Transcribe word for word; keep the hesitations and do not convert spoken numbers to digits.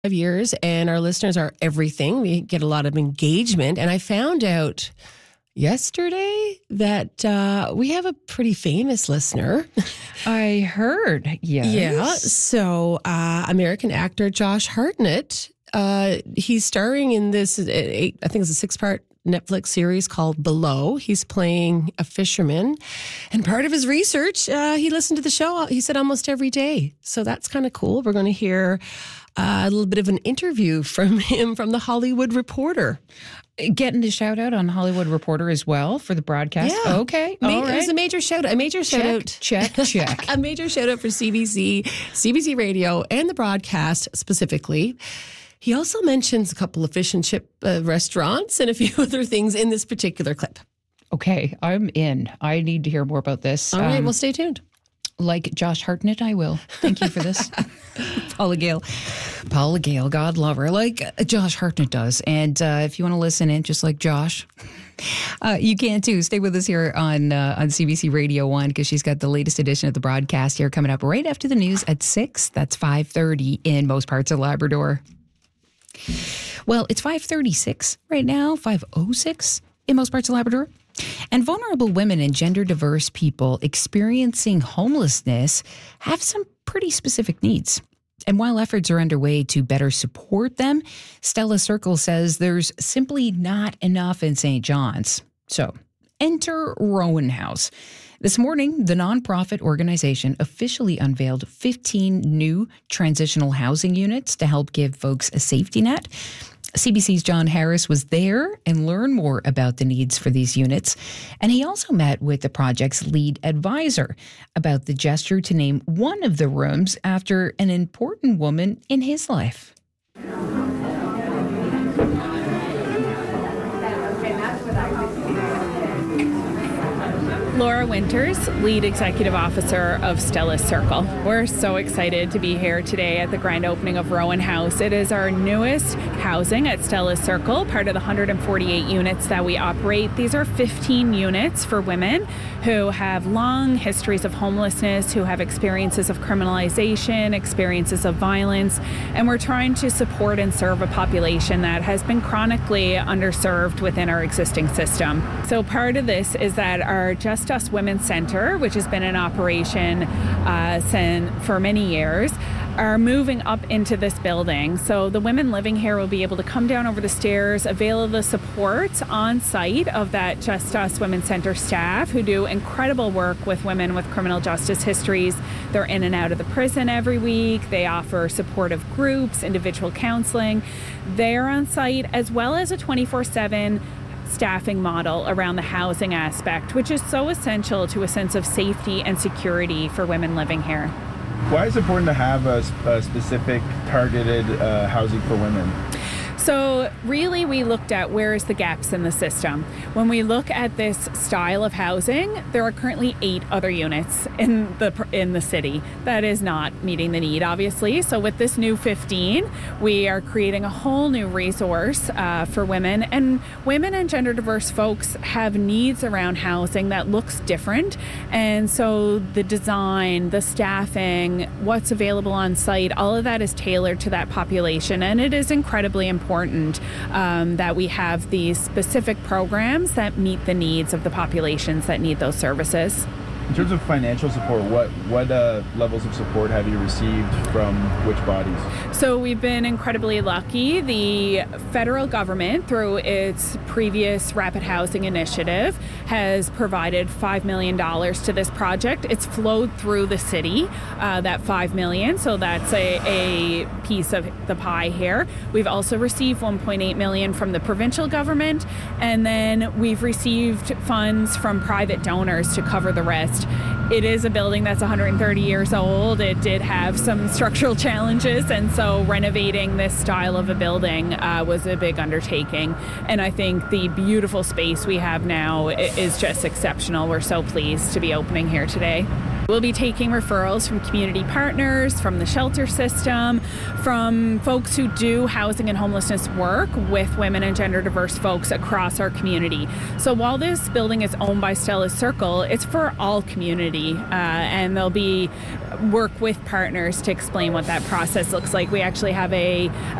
years, and our listeners are everything. We get a lot of engagement, and I found out yesterday that uh, we have a pretty famous listener. I heard, yes. Yeah, so uh, American actor Josh Hartnett, uh, he's starring in this, eight, I think it's a six-part Netflix series called Below. He's playing a fisherman, and part of his research, uh, he listened to the show, he said, almost every day. So that's kind of cool. We're going to hear uh, a little bit of an interview from him from The Hollywood Reporter. Getting the shout out on Hollywood Reporter as well for the broadcast. Yeah. Okay. Ma- All right. It was a major shout out. A major shout check, out. Check, check. A major shout out for C B C, C B C Radio, and the broadcast specifically. He also mentions a couple of fish and chip uh, restaurants and a few other things in this particular clip. Okay, I'm in. I need to hear more about this. All right, Um, well, stay tuned. Like Josh Hartnett, I will. Thank you for this. Paula Gale. Paula Gale, God love her, like uh, Josh Hartnett does. And uh, if you want to listen in, just like Josh, uh, you can too. Stay with us here on uh, on C B C Radio one because she's got the latest edition of the broadcast here coming up right after the news at six. That's five thirty in most parts of Labrador. Well, it's five thirty-six right now, five oh six in most parts of Labrador. And vulnerable women and gender-diverse people experiencing homelessness have some pretty specific needs. And while efforts are underway to better support them, Stella Circle says there's simply not enough in Saint John's. So, enter Rowan House. This morning, the nonprofit organization officially unveiled fifteen new transitional housing units to help give folks a safety net. C B C's John Harris was there and learned more about the needs for these units. And he also met with the project's lead advisor about the gesture to name one of the rooms after an important woman in his life. Laura Winters, Lead Executive Officer of Stella Circle. We're so excited to be here today at the grand opening of Rowan House. It is our newest housing at Stella Circle, part of the one hundred forty-eight units that we operate. These are fifteen units for women who have long histories of homelessness, who have experiences of criminalization, experiences of violence, and we're trying to support and serve a population that has been chronically underserved within our existing system. So part of this is that our Just Us Women's Center, which has been in operation uh, since, for many years, are moving up into this building. So the women living here will be able to come down over the stairs, avail of the support on site of that Just Us Women's Center staff who do incredible work with women with criminal justice histories. They're in and out of the prison every week. They offer supportive groups, individual counseling. They're on site, as well as a twenty-four seven staffing model around the housing aspect, which is so essential to a sense of safety and security for women living here. Why is it important to have a, a specific targeted uh, housing for women? So really, we looked at where is the gaps in the system. When we look at this style of housing, there are currently eight other units in the in the city. That is not meeting the need, obviously. So with this new fifteen, we are creating a whole new resource uh, for women. And women and gender diverse folks have needs around housing that looks different. And so the design, the staffing, what's available on site, all of that is tailored to that population. And it is incredibly important important um, that we have these specific programs that meet the needs of the populations that need those services. In terms of financial support, what what uh, levels of support have you received from which bodies? So we've been incredibly lucky. The federal government, through its previous Rapid Housing Initiative, has provided five million dollars to this project. It's flowed through the city, uh, that five million dollars, so that's a, a piece of the pie here. We've also received one point eight million dollars from the provincial government, and then we've received funds from private donors to cover the rest. It is a building that's one hundred thirty years old. It did have some structural challenges, and so renovating this style of a building uh, was a big undertaking. And I think the beautiful space we have now is just exceptional. We're so pleased to be opening here today. We'll be taking referrals from community partners, from the shelter system, from folks who do housing and homelessness work with women and gender diverse folks across our community. So while this building is owned by Stella Circle, it's for all community, uh, and there'll be work with partners to explain what that process looks like. We actually have a,